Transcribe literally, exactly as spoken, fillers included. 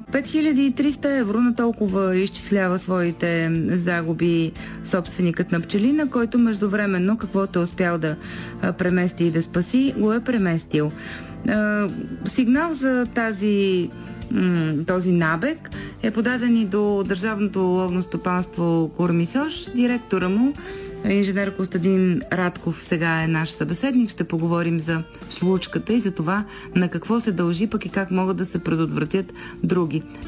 пет хиляди и триста евро на толкова изчислява своите загуби собственикът на пчелина, който междувременно каквото е успял да премести и да спаси, го е преместил. Сигнал за тази, този набег е подаден и до Държавното ловно стопанство Кормисош. Директора му, инженер Костадин Радков, сега е наш събеседник. Ще поговорим за случката и за това на какво се дължи, пък и как могат да се предотвратят други.